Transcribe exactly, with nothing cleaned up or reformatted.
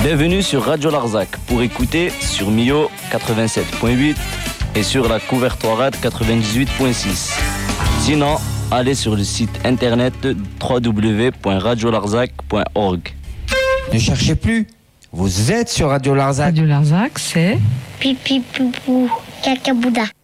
Bienvenue sur Radio Larzac pour écouter sur Mio quatre-vingt-sept point huit et sur la couvertoire quatre-vingt-dix-huit point six. Sinon, allez sur le site internet w w w point radio larzac point org. Ne cherchez plus, vous êtes sur Radio Larzac. Radio Larzac, c'est Pipi poupou, caca bouddha.